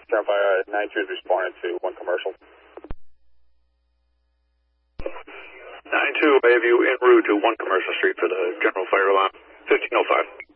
Fire 92 is responding to 1 commercial. 92, I have you en route to 1 Commercial Street for the general fire alarm. 1505.